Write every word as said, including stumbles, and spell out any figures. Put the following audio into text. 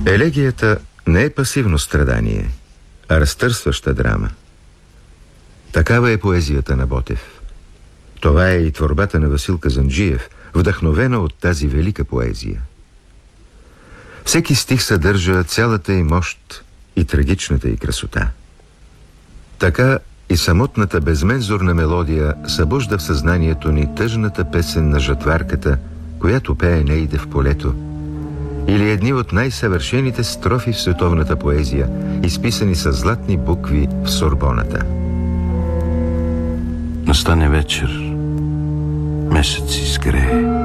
Елегията не е пасивно страдание, а разтърсваща драма. Такава е поезията на Ботев. Това е и творбата на Васил Казанджиев, вдъхновена от тази велика поезия. Всеки стих съдържа цялата й мощ и трагичната й красота. Така и самотната безмензурна мелодия събужда в съзнанието ни тъжната песен на жатварката, която пее Нейде в полето, или едни от най-съвършените строфи в световната поезия, изписани с златни букви в Сорбоната. Настане вечер, месец изгрее.